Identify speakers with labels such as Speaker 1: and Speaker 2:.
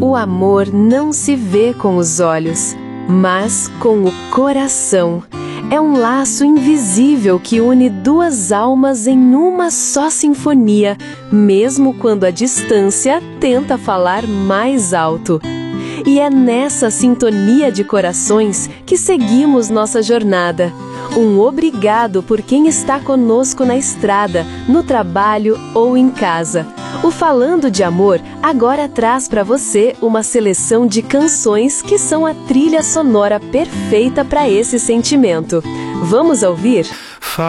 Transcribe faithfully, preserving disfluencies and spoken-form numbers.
Speaker 1: O amor não se vê com os olhos, mas com o coração. É um laço invisível que une duas almas em uma só sinfonia, mesmo quando a distância tenta falar mais alto. E é nessa sintonia de corações que seguimos nossa jornada. Um obrigado por quem está conosco na estrada, no trabalho ou em casa. O Falando de Amor agora traz para você uma seleção de canções que são a trilha sonora perfeita para esse sentimento. Vamos ouvir?